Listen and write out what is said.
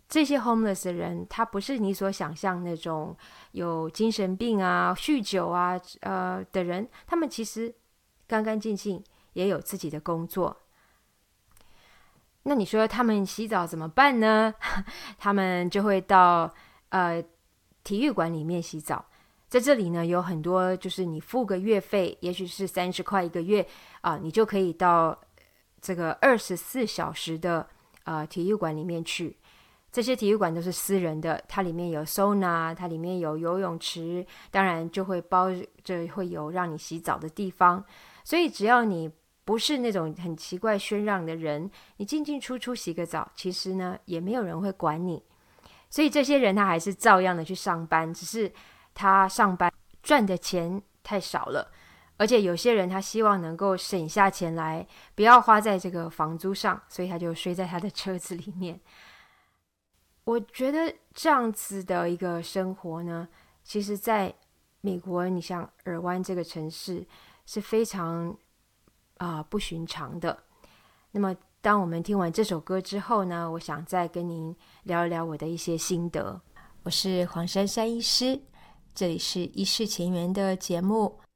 这些 homeless 的人，他不是你所想象那种有精神病啊、酗酒啊的人，他们其实干干净净，也有自己的工作。那你说他们洗澡怎么办呢？他们就会到体育馆里面洗澡。在这里呢，有很多就是你付个月费，也许是30块一个月你就可以到这个24小时的体育馆里面去。这些体育馆都是私人的，它里面有 sauna， 它里面有游泳池，当然就会包着会有让你洗澡的地方。所以只要你不是那种很奇怪喧嚷的人，你进进出出洗个澡，其实呢也没有人会管你。所以这些人他还是照样的去上班，只是他上班赚的钱太少了，而且有些人他希望能够省下钱来，不要花在这个房租上，所以他就睡在他的车子里面。我觉得这样子的一个生活呢，其实在美国，你像尔湾这个城市是非常不寻常的。那么当我们听完这首歌之后呢，我想再跟您聊一聊我的一些心得。我是黄珊珊医师，这里是医事前缘的节目，